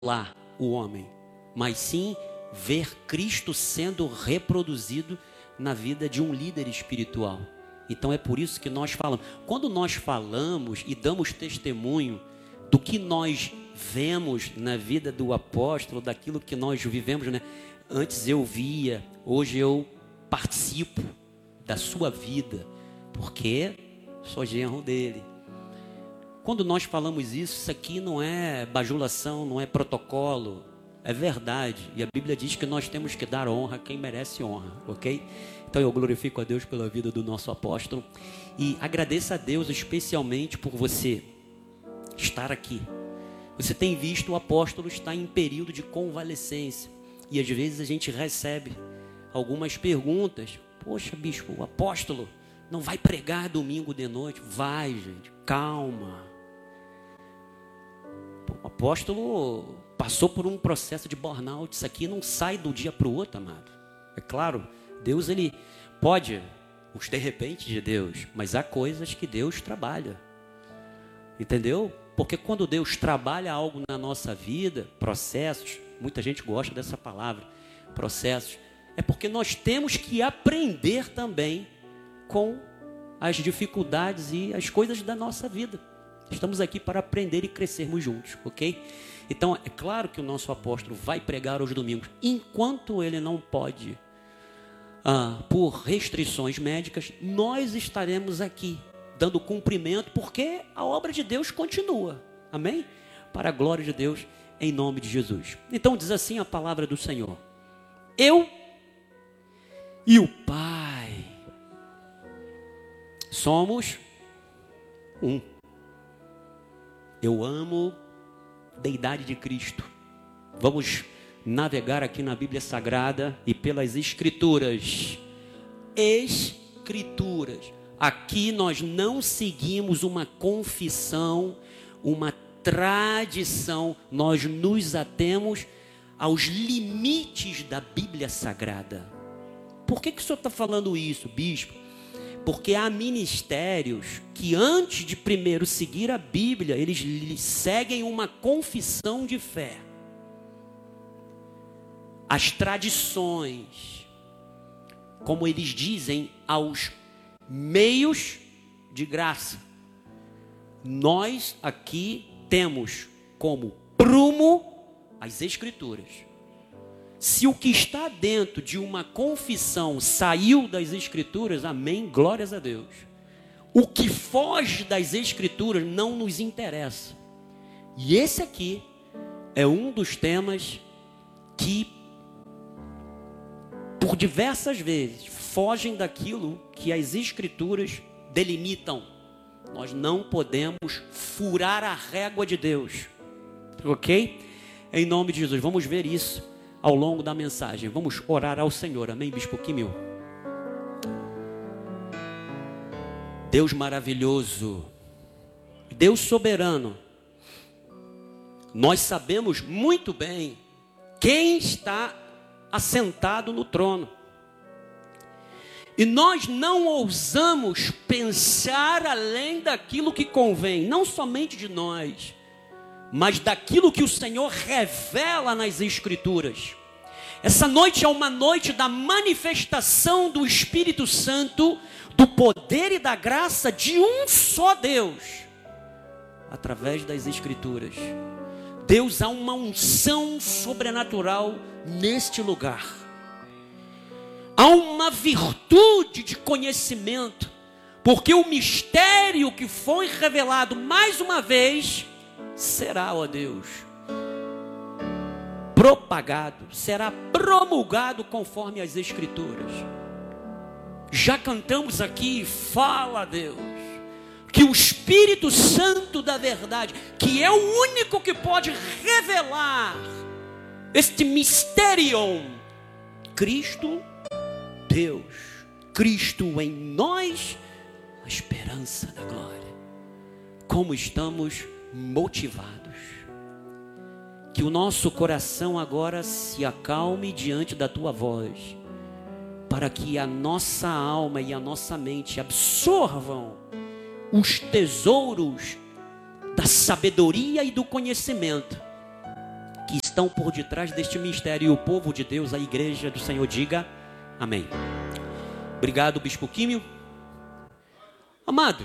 lá o homem, mas sim ver Cristo sendo reproduzido na vida de um líder espiritual. Então é por isso que nós falamos. Quando nós falamos e damos testemunho do que nós vemos na vida do apóstolo, daquilo que nós vivemos, né? Antes eu via, hoje eu participo da sua vida, porque sou genro dele. Quando nós falamos isso aqui não é bajulação, não é protocolo, é verdade. E a Bíblia diz que nós temos que dar honra a quem merece honra, ok? Então eu glorifico a Deus pela vida do nosso apóstolo e agradeço a Deus especialmente por você estar aqui. Você tem visto o apóstolo estar em período de convalescência e às vezes a gente recebe algumas perguntas. Poxa, bispo, o apóstolo não vai pregar domingo de noite? Vai, gente, calma. O apóstolo passou por um processo de burnout. Isso aqui não sai do dia para o outro, amado. É claro, Deus ele pode, os de repente de Deus, mas há coisas que Deus trabalha. Entendeu? Porque quando Deus trabalha algo na nossa vida, processos, muita gente gosta dessa palavra, processos, é porque nós temos que aprender também com as dificuldades e as coisas da nossa vida. Estamos aqui para aprender e crescermos juntos, ok? Então, é claro que o nosso apóstolo vai pregar aos domingos. Enquanto ele não pode, por restrições médicas, nós estaremos aqui, dando cumprimento, porque a obra de Deus continua. Amém? Para a glória de Deus, em nome de Jesus. Então, diz assim a palavra do Senhor. Eu e o Pai somos um. Eu amo a deidade de Cristo. Vamos navegar aqui na Bíblia Sagrada e pelas Escrituras. Escrituras. Aqui nós não seguimos uma confissão, uma tradição. Nós nos atemos aos limites da Bíblia Sagrada. Por que o senhor está falando isso, bispo? Porque há ministérios que antes de primeiro seguir a Bíblia, eles seguem uma confissão de fé. As tradições, como eles dizem, aos meios de graça. Nós aqui temos como prumo as Escrituras. Se o que está dentro de uma confissão saiu das Escrituras, amém, glórias a Deus. O que foge das Escrituras não nos interessa. E esse aqui é um dos temas que, por diversas vezes, fogem daquilo que as Escrituras delimitam. Nós não podemos furar a régua de Deus. Ok? Em nome de Jesus, vamos ver isso ao longo da mensagem. Vamos orar ao Senhor. Amém, Bispo Quimil? Deus maravilhoso, Deus soberano, nós sabemos muito bem quem está assentado no trono. E nós não ousamos pensar além daquilo que convém, não somente de nós, mas daquilo que o Senhor revela nas Escrituras. Essa noite é uma noite da manifestação do Espírito Santo, do poder e da graça de um só Deus, através das Escrituras. Deus, há uma unção sobrenatural neste lugar. Há uma virtude de conhecimento, porque o mistério que foi revelado mais uma vez será, ó Deus, propagado, será promulgado conforme as Escrituras. Já cantamos aqui, fala Deus, que o Espírito Santo da verdade, que é o único que pode revelar este mistério, Cristo Deus, Cristo em nós, a esperança da glória. Como estamos motivados. Que o nosso coração agora se acalme diante da tua voz, para que a nossa alma e a nossa mente absorvam os tesouros da sabedoria e do conhecimento que estão por detrás deste mistério. E o povo de Deus, a igreja do Senhor, diga amém. Obrigado, Bispo Químio. Amados,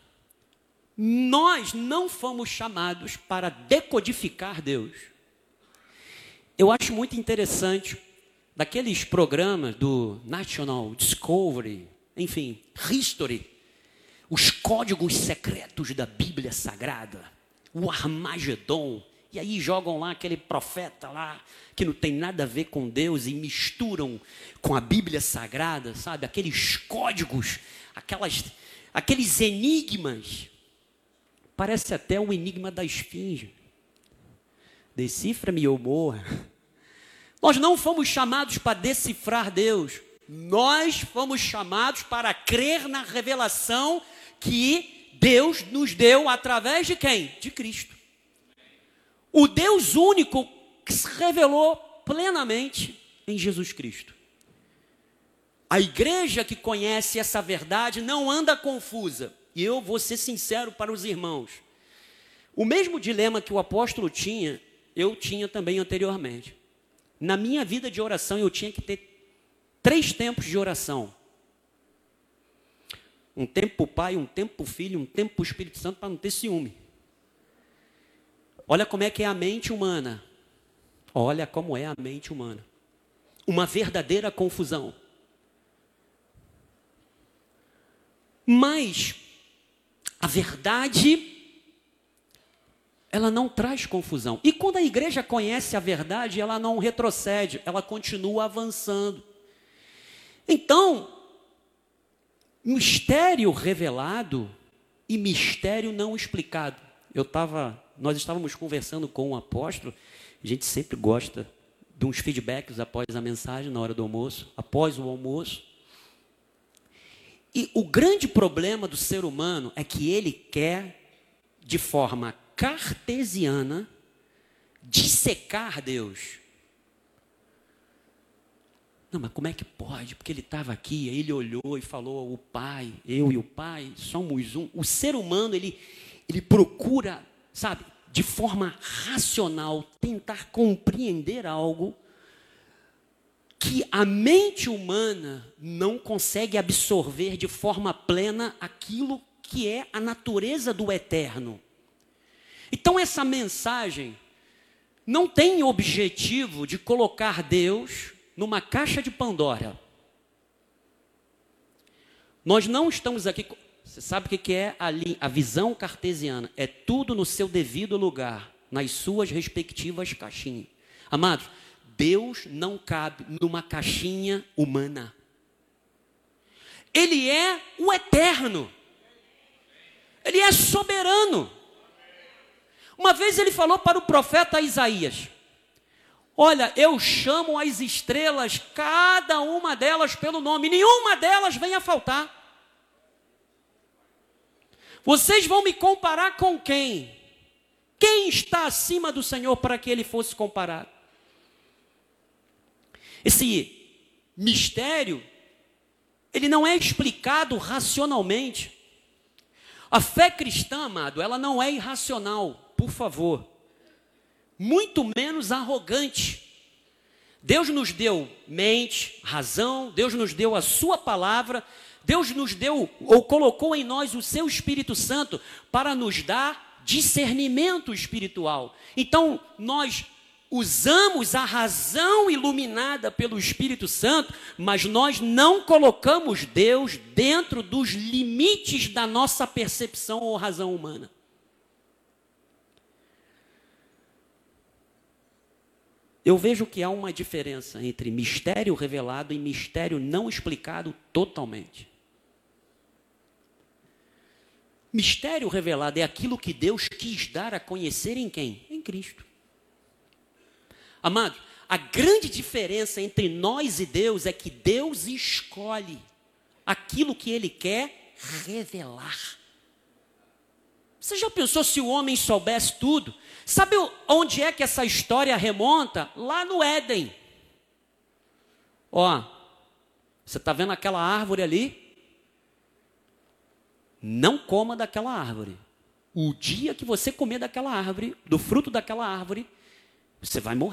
nós não fomos chamados para decodificar Deus. Eu acho muito interessante, daqueles programas do National Discovery, enfim, History, os códigos secretos da Bíblia Sagrada, o Armagedon, e aí jogam lá aquele profeta lá, que não tem nada a ver com Deus, e misturam com a Bíblia Sagrada, sabe? Aqueles códigos, aqueles enigmas. Parece até o enigma da esfinge. Decifra-me ou morra. Nós não fomos chamados para decifrar Deus. Nós fomos chamados para crer na revelação que Deus nos deu através de quem? De Cristo. O Deus único que se revelou plenamente em Jesus Cristo. A igreja que conhece essa verdade não anda confusa. E eu vou ser sincero para os irmãos. O mesmo dilema que o apóstolo tinha, eu tinha também anteriormente. Na minha vida de oração, eu tinha que ter 3 tempos de oração. Um tempo para o Pai, um tempo para o Filho, um tempo para o Espírito Santo, para não ter ciúme. Olha como é que é a mente humana. Olha como é a mente humana. Uma verdadeira confusão. Mas a verdade, ela não traz confusão. E quando a igreja conhece a verdade, ela não retrocede, ela continua avançando. Então, mistério revelado e mistério não explicado. Nós estávamos conversando com um apóstolo, a gente sempre gosta de uns feedbacks após a mensagem, na hora do almoço, após o almoço. E o grande problema do ser humano é que ele quer, de forma cartesiana, dissecar Deus. Não, mas como é que pode? Porque ele estava aqui, aí ele olhou e falou, o Pai, eu e o Pai somos um. O ser humano, ele procura, sabe, de forma racional, tentar compreender algo que a mente humana não consegue absorver de forma plena aquilo que é a natureza do eterno. Então essa mensagem não tem objetivo de colocar Deus numa caixa de Pandora. Nós não estamos aqui... Você sabe o que é a visão cartesiana? É tudo no seu devido lugar, nas suas respectivas caixinhas. Amados, Deus não cabe numa caixinha humana. Ele é o eterno. Ele é soberano. Uma vez ele falou para o profeta Isaías: olha, eu chamo as estrelas, cada uma delas pelo nome, nenhuma delas vem a faltar. Vocês vão me comparar com quem? Quem está acima do Senhor para que ele fosse comparado? Esse mistério, ele não é explicado racionalmente. A fé cristã, amado, ela não é irracional, por favor. Muito menos arrogante. Deus nos deu mente, razão, Deus nos deu a sua palavra, Deus nos deu, ou colocou em nós o seu Espírito Santo para nos dar discernimento espiritual. Então, nós usamos a razão iluminada pelo Espírito Santo, mas nós não colocamos Deus dentro dos limites da nossa percepção ou razão humana. Eu vejo que há uma diferença entre mistério revelado e mistério não explicado totalmente. Mistério revelado é aquilo que Deus quis dar a conhecer em quem? Em Cristo. Amado, a grande diferença entre nós e Deus é que Deus escolhe aquilo que Ele quer revelar. Você já pensou se o homem soubesse tudo? Sabe onde é que essa história remonta? Lá no Éden. Ó, você está vendo aquela árvore ali? Não coma daquela árvore. O dia que você comer daquela árvore, do fruto daquela árvore, Você vai morrer.